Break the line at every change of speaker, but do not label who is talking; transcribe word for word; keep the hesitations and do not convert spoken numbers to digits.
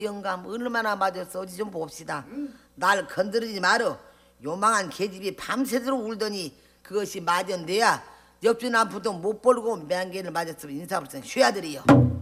영감 얼마나 맞았어. 어디 좀 봅시다. 날 건드리지 마라. 요망한 계집이 밤새도록 울더니 그것이 맞은데야 옆주 남부도 못 벌고 맹개를 맞았으면 인사불성 쉬어드리요.